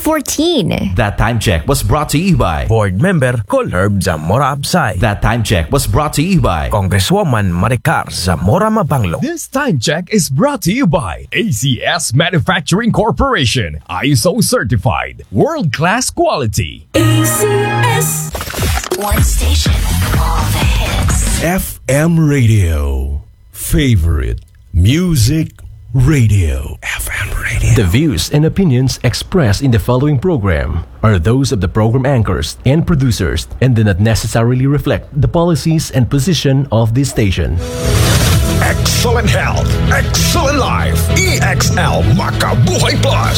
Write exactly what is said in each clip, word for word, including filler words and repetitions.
fourteen. That time check was brought to you by Board Member Colherb Zamora Absay. That time check was brought to you by Congresswoman Maricar Zamora Mabanglo. This time check is brought to you by A C S Manufacturing Corporation, I S O certified, world-class quality. A C S. One station, all the hits. F M Radio. Favorite Music Radio. F M Radio. The views and opinions expressed in the following program are those of the program anchors and producers and do not necessarily reflect the policies and position of this station. Excellent health, excellent life. E X L Makabuhay Plus.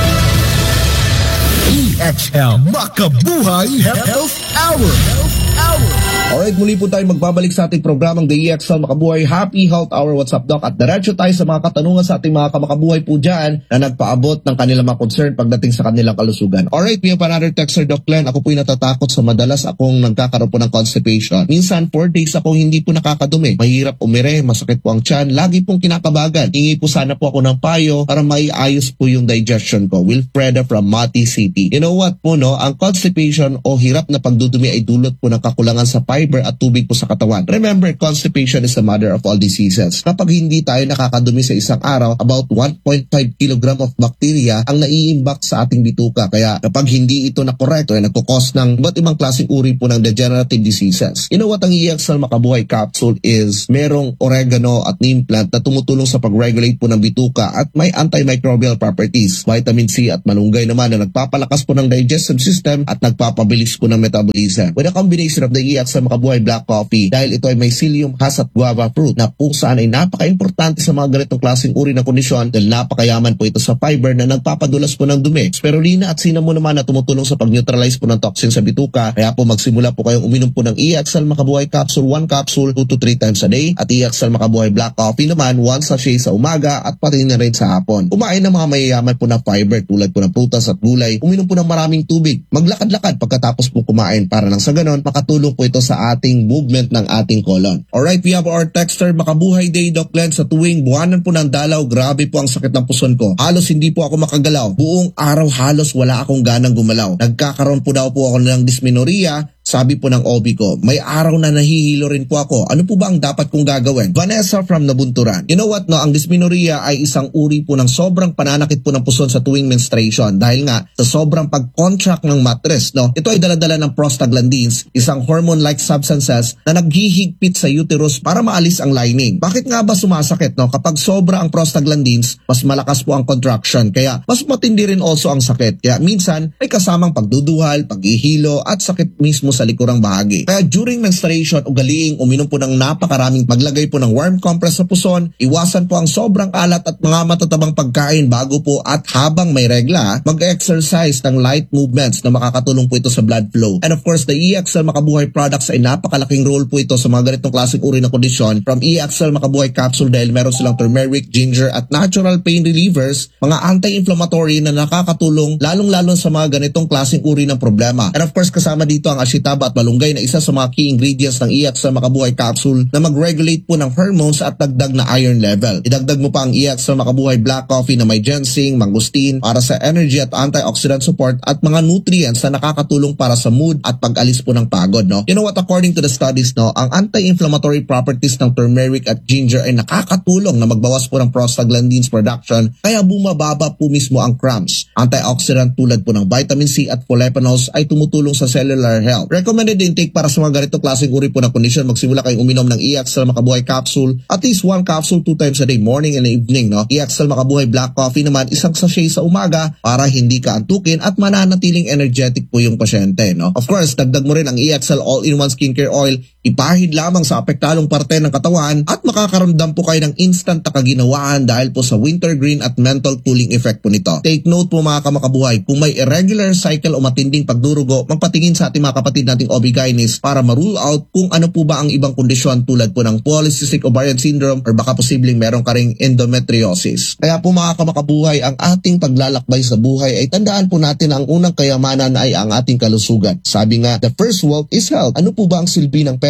E X L Makabuhay Health Hour. Health Hour. Alright, muli po tayo magbabalik sa ating programang The E X L Makabuhay Happy Health Hour. What's up, Doc? At diretso tayo sa mga katanungan sa ating mga kamakabuhay po dyan na nagpaabot ng kanilang mga concern pagdating sa kanilang kalusugan. Alright, we have another texter, Doc Glenn. Ako po yung natatakot sa madalas akong nagkakaroon po ng constipation. Minsan, four days akong hindi po nakakadumi. Mahirap umire, masakit po ang tiyan, lagi pong kinakabagan. Hingi po sana po ako ng payo para maiayos po yung digestion ko. Wilfreda from Mati City. You know what po, no? Ang constipation o hirap na pagdudumi ay dulot po ng kakulangan sa fiber at tubig po sa katawan. Remember, constipation is the mother of all diseases. Kapag hindi tayo nakakadumi sa isang araw, about one point five kilogram of bacteria ang naiimbak sa ating bituka. Kaya kapag hindi ito na correct, ay nagkukos ng iba't ibang klaseng uri po ng degenerative diseases. You know what ang E X L Makabuhay Capsule is? Merong oregano at neem plant na tumutulong sa pag-regulate po ng bituka at may antimicrobial properties. Vitamin C at malunggay naman na nagpapalakas po ng digestive system at nagpapabilis po ng metabolism. With a combination of the E X L Makabuhay Black Coffee, dahil ito ay may psyllium husk at guava fruit na kung saan ay napaka-importante sa mga ganitong klaseng uri ng kondisyon dahil napakayaman po ito sa fiber na nagpapadulas po ng dumi. Spirulina at cinnamon naman na tumutulong sa pag-neutralize po ng toxin sa bituka. Kaya po magsimula po kayong uminom po ng E X L Makabuhay Capsule, one capsule two to three times a day, at E X L Makabuhay Black Coffee naman one sachet sa umaga at pati na rin sa hapon. Kumain ng mga mayayaman po na fiber tulad po ng prutas at gulay. Uminom po ng maraming tubig. Maglakad-lakad pagkatapos po kumain para nang sa ganon makatulong po ito sa ating movement ng ating colon. Alright, we have our texter, Makabuhay Day, Doc Glenn. Sa tuwing buwanan po ng dalaw, grabe po ang sakit ng puson ko. Halos hindi po ako makagalaw. Buong araw halos wala akong ganang gumalaw. Nagkakaroon po daw po ako ng dysmenorrhea. Sabi po ng O B ko, may araw na nahihilo rin po ako. Ano po ba ang dapat kong gagawin? Vanessa from Nabunturan. You know what, no? Ang dysmenorrhea ay isang uri po ng sobrang pananakit po ng puson sa tuwing menstruation dahil nga sa sobrang pag-contract ng mattress, no? Ito ay daladala ng prostaglandins, isang hormone-like substances na naghihigpit sa uterus para maalis ang lining. Bakit nga ba sumasakit, no? Kapag sobra ang prostaglandins, mas malakas po ang contraction. Kaya mas matindi rin also ang sakit. Kaya minsan may kasamang pagduduhal, paghihilo at sakit mismo sa likurang bahagi. Kaya during menstruation, ugaliing uminom po ng napakaraming, maglagay po ng warm compress sa puson, iwasan po ang sobrang alat at mga matatabang pagkain bago po at habang may regla, mag-exercise ng light movements na makakatulong po ito sa blood flow. And of course, the E X L Makabuhay products ay napakalaking role po ito sa mga ganitong klaseng uri ng kondisyon. From E X L Makabuhay Capsule dahil meron silang turmeric, ginger at natural pain relievers, mga anti-inflammatory na nakakatulong lalong-lalo sa mga ganitong klaseng uri ng problema. And of course, kasama dito ang ashitaba at malunggay na isa sa mga key ingredients ng E X L Makabuhay Capsule na mag-regulate po ng hormones at dagdag na iron level. Idagdag mo pa ang E X L Makabuhay Black Coffee na may ginseng, mangosteen para sa energy at antioxidant support at mga nutrients na nakakatulong para sa mood at pag-alis po ng pagod, no? You know what, according to the studies, no, ang anti-inflammatory properties ng turmeric at ginger ay nakakatulong na magbawas po ng prostaglandins production kaya bumababa po mismo ang cramps. Antioxidant tulad po ng vitamin C at polyphenols ay tumutulong sa cellular health. Recommended intake para sa mga ganitong klaseng uri po ng condition, magsimula kayong uminom ng E X L Makabuhay Capsule, at least one capsule two times a day, morning and evening, no? E X L Makabuhay Black Coffee naman, isang sachet sa umaga para hindi ka antukin at mananatiling energetic po yung pasyente, no? Of course, dagdag mo rin ang E X L All-in-One Skincare Oil, ipahid lamang sa apektalong parte ng katawan at makakaramdam po kayo ng instant nakaginawaan dahil po sa winter green at mental cooling effect po nito. Take note po mga kamakabuhay, kung may irregular cycle o matinding pagdurugo, magpatingin sa ating mga kapatid nating O B G Y N is para ma-rule out kung ano po ba ang ibang kondisyon tulad po ng polycystic ovarian syndrome or baka posibleng meron ka ring endometriosis. Kaya po mga kamakabuhay, ang ating paglalakbay sa buhay ay tandaan po natin ang unang kayamanan ay ang ating kalusugan. Sabi nga, the first wealth is health. Ano po ba ang silbi ng pera?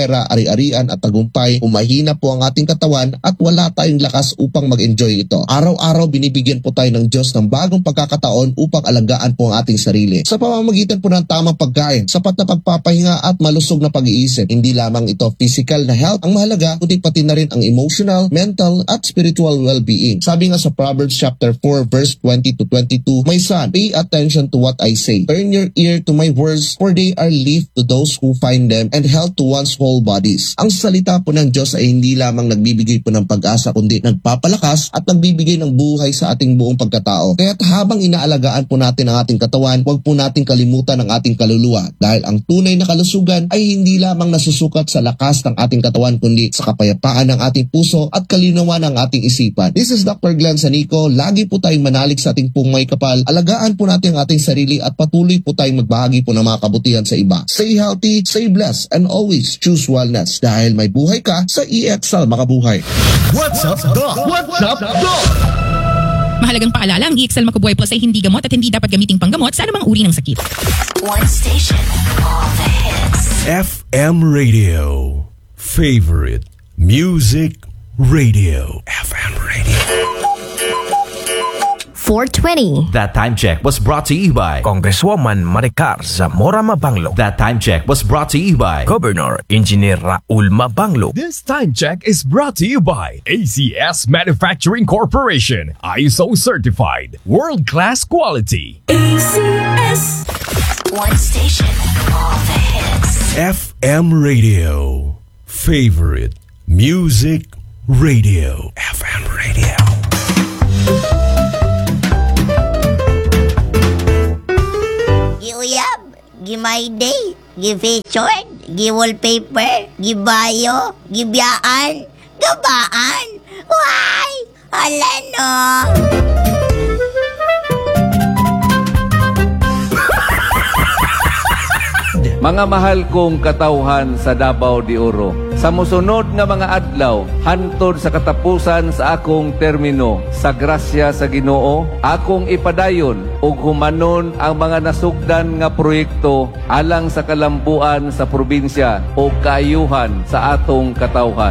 pera, ari-arian at tagumpay, umahina po ang ating katawan at wala tayong lakas upang mag-enjoy ito. Araw-araw binibigyan po tayo ng Diyos ng bagong pagkakataon upang alagaan po ang ating sarili. Sa pamamagitan po ng tamang pagkain, sapat na pagpapahinga at malusog na pag-iisip. Hindi lamang ito physical na health ang mahalaga, kundi pati na rin ang emotional, mental at spiritual well-being. Sabi nga sa Proverbs chapter four verse twenty to twenty-two, "My son, pay attention to what I say. Turn your ear to my words, for they are life to those who find them and health to one's whole bodies." Ang salita po ng Diyos ay hindi lamang nagbibigay po ng pag-asa, kundi nagpapalakas at nagbibigay ng buhay sa ating buong pagkatao. Kaya't habang inaalagaan po natin ang ating katawan, huwag po nating kalimutan ang ating kaluluwa, dahil ang tunay na kalusugan ay hindi lamang nasusukat sa lakas ng ating katawan, kundi sa kapayapaan ng ating puso at kalinawan ng ating isipan. This is Doctor Glenn Sanico. Lagi po tayong manalig sa ating pong may kapal. Alagaan po natin ang ating sarili at patuloy po tayong magbahagi po ng mga kabutihan sa iba. Stay healthy, stay blessed, and always choose wellness, dahil may buhay ka sa E X L Makabuhay. What's up, Doc? What's up, Doc? Mahalagang paalala, ang E X L Makabuhay Plus ay hindi gamot at hindi dapat gamiting panggamot sa anumang uri ng sakit. One station, all the hits. F M Radio. Favorite Music Radio. F M Radio. four twenty. That time check was brought to you by Congresswoman Maricar Zamora Mabanglo. That time check was brought to you by Governor Engineer Raul Mabanglo. This time check is brought to you by A C S Manufacturing Corporation, I S O certified, world-class quality. A C S. One station, all the hits. F M Radio. Favorite Music Radio. F M Radio. Giuyab, gimayday, gi-featured, gi-wallpaper, gibayo, gibiyaan, gabaan. Why? Hala no. Mga mahal kong katawhan sa Davao de Oro, sa mosunod nga mga adlaw, hantod sa katapusan sa akong termino, sa grasya sa Ginoo, akong ipadayon ug humanon ang mga nasugdan nga proyekto alang sa kalambuan sa probinsya o kaayuhan sa atong katawhan.